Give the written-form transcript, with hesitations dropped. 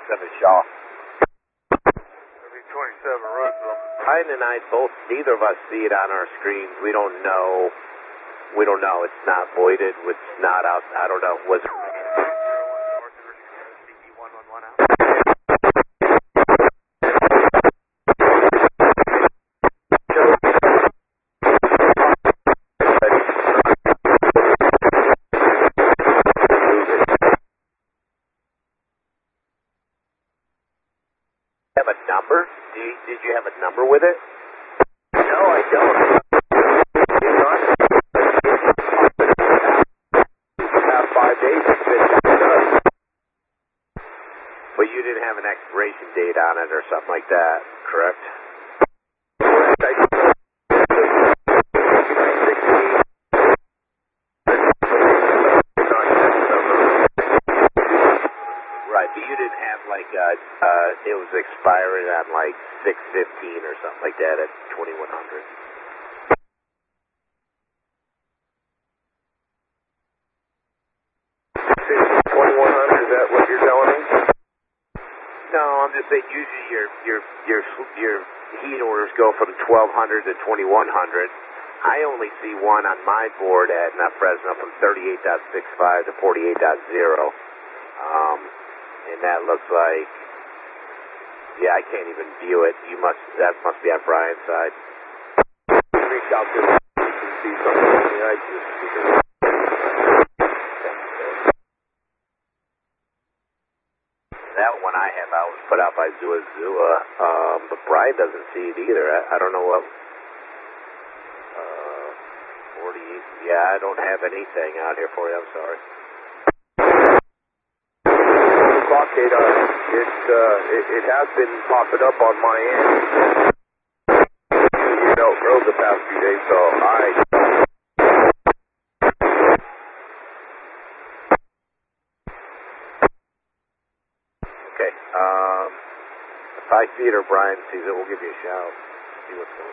27 Shaw. It'll be 27 Russell. Ryan and I both, neither of us see it on our screens. We don't know. It's not voided. It's not out. I don't know. Was it? Have a number? Did you have a number with it? No, I don't. About 5 days it's been done. But you didn't have an expiration date on it or something like that, correct? Right, but you didn't have like it was expiring on like 6/15 or something like that at 2100. 2100, is that what you're telling me? No, I'm just saying usually your heat orders go from 1200 to 2100. I only see one on my board at Fresno from 38.65 to 48.0. And that looks like, yeah, I can't even view it. That must be on Brian's side. Reach out to him and see something on the ice. That one I have out was put out by Zua, but Brian doesn't see it either. I don't know what. 40. Yeah, I don't have anything out here for you. I'm sorry. Clock data, it has been popping up on my end. You know, the past few days, so Okay. If I see it or Brian sees it, we'll give you a shout. See what's going on.